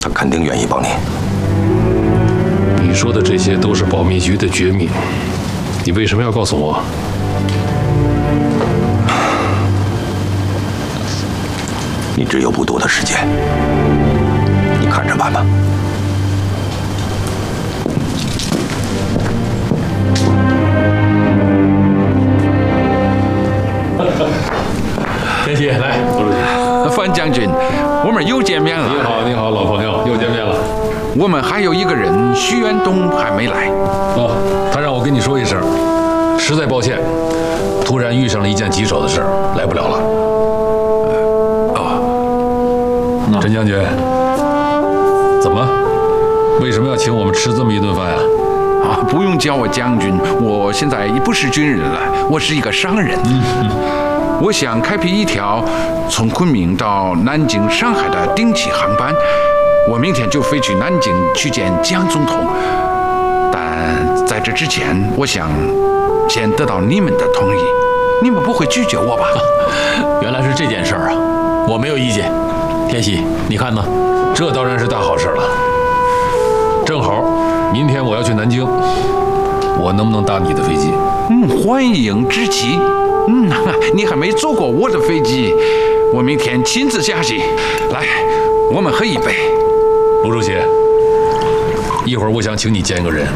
他肯定愿意帮你。 你说的这些都是保密局的绝密，你为什么要告诉我？ 你只有不多的时间，你看着办吧。 天喜，来，左主席。 范将军，我们又见面了。 你好，你好，老朋友，又见面了。 我们还有一个人，徐元东还没来。 哦，他让我跟你说一声，实在抱歉，突然遇上了一件棘手的事，来不了了。陈将军，怎么？为什么要请我们吃这么一顿饭呀？ 不用叫我将军，我现在不是军人了，我是一个商人。我想开辟一条从昆明到南京、上海的定期航班。我明天就飞去南京去见江总统，但在这之前，我想先得到你们的同意。你们不会拒绝我吧？ 原来是这件事儿啊，我没有意见。天喜，你看呢？ 这当然是大好事了。正好，明天我要去南京，我能不能搭你的飞机？ 欢迎之极。你还没坐过我的飞机，我明天亲自驾机。来，我们喝一杯。 卢主席，一会儿我想请你见一个人。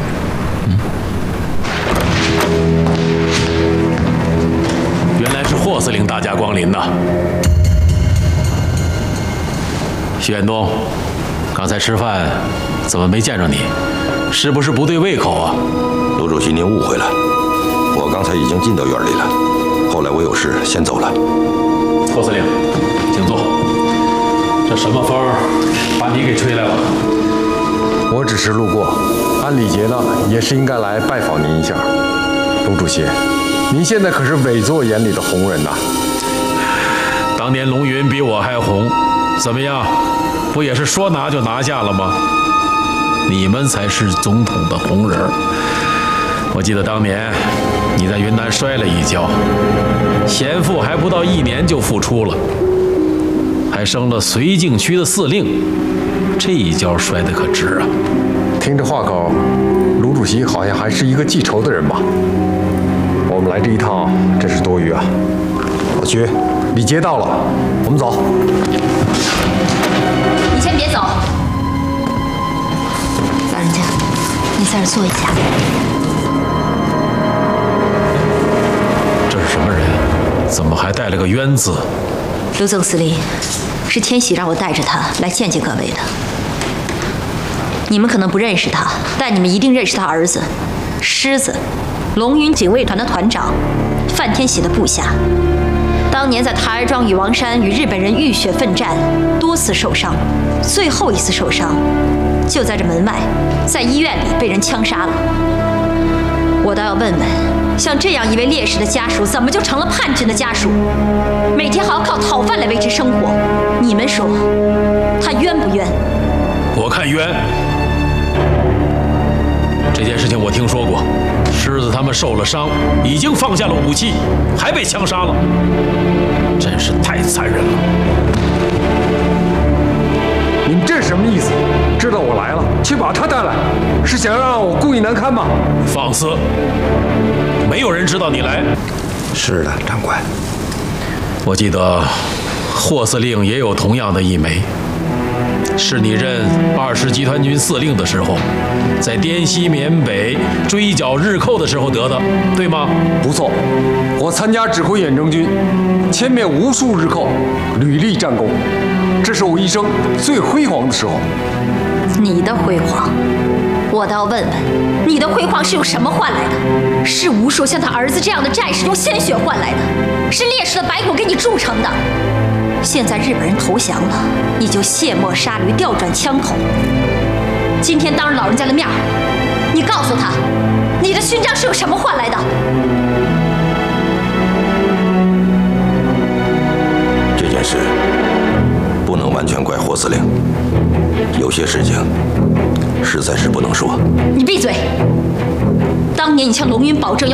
原来是霍司令大驾光临呐。徐远东，刚才吃饭怎么没见着你？是不是不对胃口啊？ 卢主席，您误会了，我刚才已经进到院里了，后来我有事先走了。 霍司令，请坐。这什么风把你给吹来了？ 我只是路过，按礼节呢，也是应该来拜访您一下。卢主席，您现在可是委座眼里的红人呐。 当年龙云比我还红，怎么样？不也是说拿就拿下了吗？你们才是总统的红人。我记得当年你在云南摔了一跤，贤父还不到1年就复出了，还升了绥靖区的司令，这一跤摔得可值啊！ 听这话口，卢主席好像还是一个记仇的人吧？我们来这一趟真是多余啊！老徐，礼节到了，我们走。 你先别走，老人家，你在这坐一下。 这是什么人？怎么还带了个冤字？ 卢总司令，是天喜让我带着他来见见各位的。你们可能不认识他，但你们一定认识他儿子，狮子，龙云警卫团的团长，范天喜的部下。当年在台儿庄与王山与日本人浴血奋战，多次受伤，最后一次受伤就在这门外，在医院里被人枪杀了。我倒要问问，像这样一位烈士的家属，怎么就成了叛军的家属？每天还要靠讨饭来维持生活，你们说他冤不冤？ 我看冤。这件事情我听说过，狮子他们受了伤，已经放下了武器，还被枪杀了，真是太残忍了。 你们这是什么意思？知道我来了，却把他带来，是想让我故意难堪吗？ 放肆！没有人知道你来。 是的，长官。 我记得霍司令也有同样的一枚，是你任20集团军司令的时候，在滇西缅北追剿日寇的时候得的，对吗？ 不错，我参加指挥远征军，歼灭无数日寇，屡立战功，这是我一生最辉煌的时候。 你的辉煌，我倒要问问，你的辉煌是用什么换来的？是无数像他儿子这样的战士用鲜血换来的，是烈士的白骨给你铸成的。现在日本人投降了，你就卸磨杀驴，调转枪口。今天当着老人家的面，你告诉他，你的勋章是用什么换来的？ 这件事不能完全怪霍司令，有些事情实在是不能说。 你闭嘴！当年你向龙云保证要